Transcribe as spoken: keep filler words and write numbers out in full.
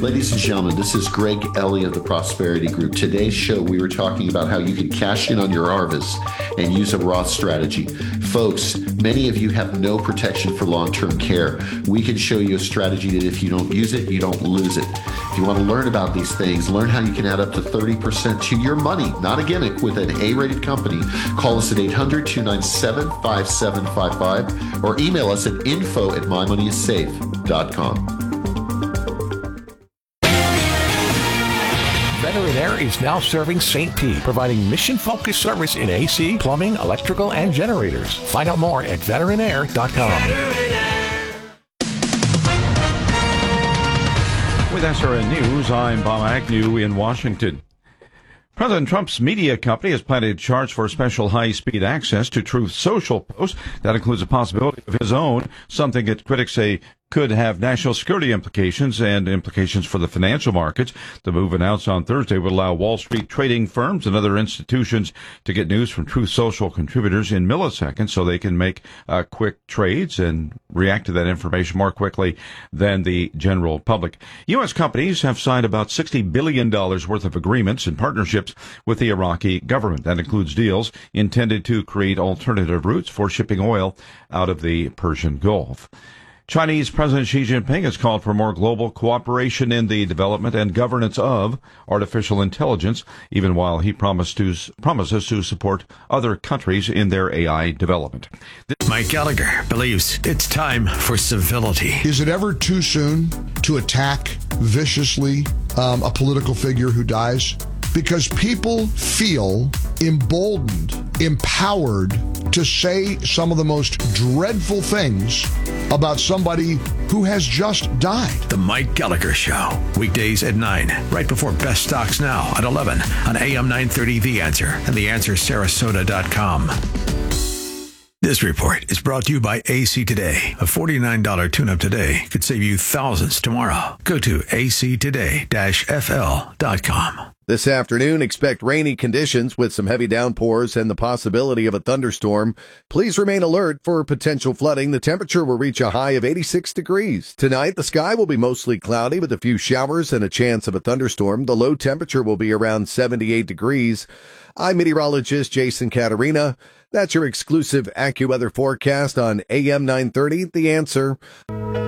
Ladies and gentlemen, this is Greg Ellie of the Prosperity Group. Today's show, we were talking about how you can cash in on your A R V S and use a Roth strategy. Folks, many of you have no protection for long-term care. We can show you a strategy that if you don't use it, you don't lose it. If you want to learn about these things, learn how you can add up to thirty percent to your money, not a gimmick, with an A-rated company, call us at eight hundred, two nine seven, five seven five five or email us at info at my money is safe dot com. Veteran Air is now serving Saint Pete, providing mission-focused service in A C, plumbing, electrical, and generators. Find out more at veteran air dot com. With S R N News, I'm Bob Agnew in Washington. President Trump's media company has planned a charge for special high-speed access to Truth Social posts. That includes a possibility of his own, something that critics say could have national security implications and implications for the financial markets. The move announced on Thursday would allow Wall Street trading firms and other institutions to get news from Truth Social contributors in milliseconds so they can make uh, quick trades and react to that information more quickly than the general public. U S companies have signed about sixty billion dollars worth of agreements and partnerships with the Iraqi government. That includes deals intended to create alternative routes for shipping oil out of the Persian Gulf. Chinese President Xi Jinping has called for more global cooperation in the development and governance of artificial intelligence, even while he promised to, promises to support other countries in their A I development. Mike Gallagher believes it's time for civility. Is it ever too soon to attack viciously um, a political figure who dies? Because people feel emboldened, empowered to say some of the most dreadful things about somebody who has just died. The Mike Gallagher Show, weekdays at nine, right before Best Stocks Now at eleven on A M nine thirty The Answer and the answer sarasota dot com. This report is brought to you by A C Today. A forty-nine dollars tune-up today could save you thousands tomorrow. Go to a c today dash f l dot com. This afternoon, expect rainy conditions with some heavy downpours and the possibility of a thunderstorm. Please remain alert for potential flooding. The temperature will reach a high of eighty-six degrees. Tonight, the sky will be mostly cloudy with a few showers and a chance of a thunderstorm. The low temperature will be around seventy-eight degrees. I'm meteorologist Jason Caterina. That's your exclusive AccuWeather forecast on A M nine thirty, The Answer.